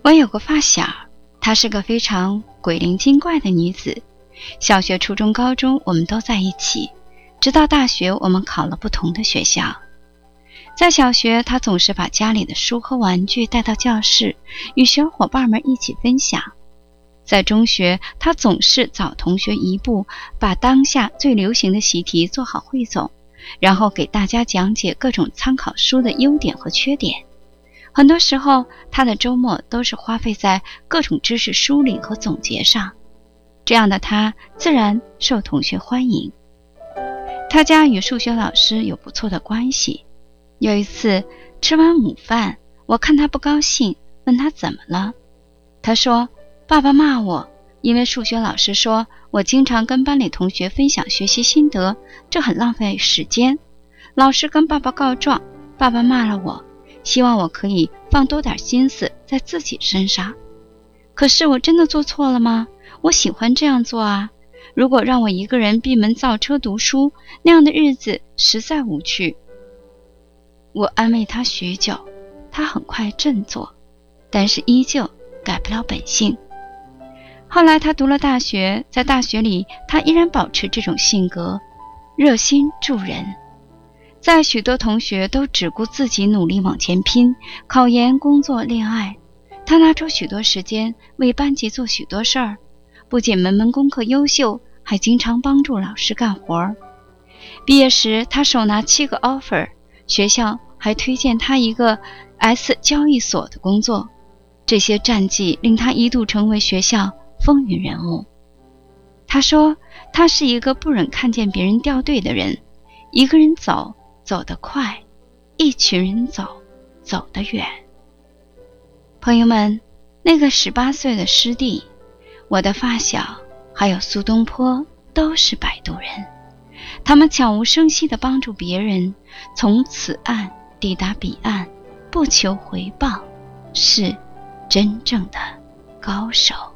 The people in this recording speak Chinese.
我有个发小，她是个非常鬼灵精怪的女子。小学、初中、高中我们都在一起，直到大学我们考了不同的学校。在小学，她总是把家里的书和玩具带到教室，与小伙伴们一起分享。在中学，她总是早同学一步，把当下最流行的习题做好汇总，然后给大家讲解各种参考书的优点和缺点。很多时候，她的周末都是花费在各种知识梳理和总结上，这样的她自然受同学欢迎。她家与数学老师有不错的关系。有一次吃完午饭，我看她不高兴，问她怎么了。她说，爸爸骂我，因为数学老师说我经常跟班里同学分享学习心得，这很浪费时间。老师跟爸爸告状，爸爸骂了我，希望我可以放多点心思在自己身上。可是我真的做错了吗？我喜欢这样做啊。如果让我一个人闭门造车读书，那样的日子实在无趣。我安慰他许久，他很快振作，但是依旧改不了本性。后来他读了大学，在大学里他依然保持这种性格，热心助人。在许多同学都只顾自己努力往前拼，考研、工作、恋爱，他拿出许多时间为班级做许多事儿，不仅门门功课优秀，还经常帮助老师干活。毕业时他手拿7个 offer， 学校还推荐他一个 S 交易所的工作，这些战绩令他一度成为学校风云人物。他说，他是一个不忍看见别人掉队的人，一个人走，走得快，一群人走，走得远。朋友们，那个18岁的师弟，我的发小，还有苏东坡，都是摆渡人。他们悄无声息地帮助别人，从此岸抵达彼岸，不求回报，是真正的高手。